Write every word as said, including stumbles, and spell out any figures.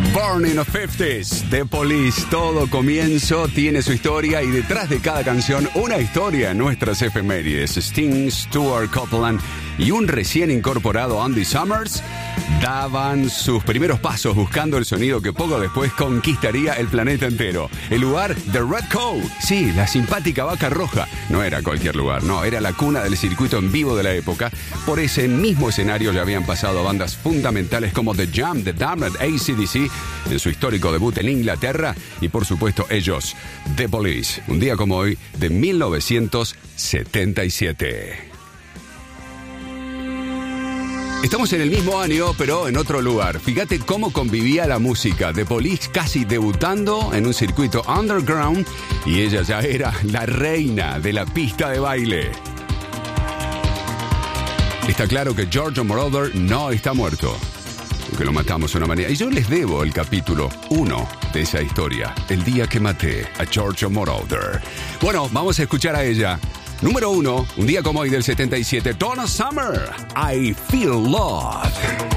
Born in the fifties, The Police. Todo comienzo tiene su historia y detrás de cada canción una historia en nuestras efemérides. Sting, Stuart Copeland y un recién incorporado Andy Summers daban sus primeros pasos buscando el sonido que poco después conquistaría el planeta entero. El lugar, The Red Cow. Sí, la simpática vaca roja. No era cualquier lugar, no, era la cuna del circuito en vivo de la época. Por ese mismo escenario ya habían pasado bandas fundamentales como The Jam, The Damned, A C D C, en su histórico debut en Inglaterra, y por supuesto ellos, The Police. Un día como hoy, de mil novecientos setenta y siete. Estamos en el mismo año, pero en otro lugar. Fíjate cómo convivía la música. The Police casi debutando en un circuito underground y ella ya era la reina de la pista de baile. Está claro que Giorgio Moroder no está muerto, que lo matamos de una manera. Y yo les debo el capítulo uno de esa historia, el día que maté a Giorgio Moroder. Bueno, vamos a escuchar a ella. Número uno, un día como hoy del setenta y siete, Donna Summer, I Feel Love.